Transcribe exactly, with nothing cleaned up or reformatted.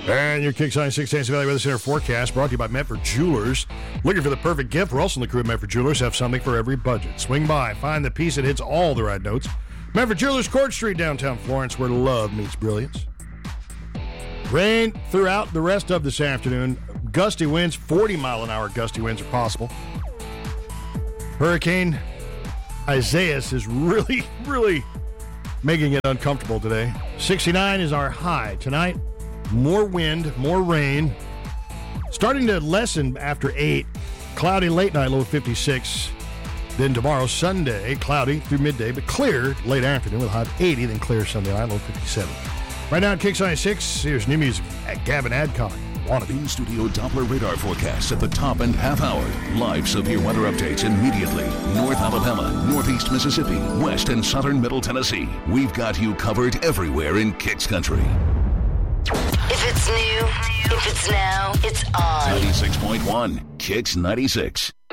And your Kicks ninety-six Tennessee Valley Weather Center forecast brought to you by Medford Jewelers. Looking for the perfect gift? We're also in the crew at Medford Jewelers. Have something for every budget. Swing by. Find the piece that hits all the right notes. Medford Jewelers, Court Street, downtown Florence, where love meets brilliance. Rain throughout the rest of this afternoon. Gusty winds, forty mile an hour gusty winds are possible. Hurricane Isaias is really, really making it uncomfortable today. sixty-nine is our high tonight. More wind, more rain. Starting to lessen after eight. Cloudy late night, low fifty-six. Then tomorrow, Sunday, cloudy through midday, but clear late afternoon with a high of eighty. Then clear Sunday night, low fifty-seven. Right now at Kicks ninety-six, here's new music at Gavin Adcock. Wannabe. In-studio Doppler radar forecasts at the top and half hour. Live severe weather updates immediately. North Alabama, Northeast Mississippi, West and Southern Middle Tennessee. We've got you covered everywhere in Kicks Country. If it's new, if it's now, it's on. ninety-six point one, Kicks ninety-six.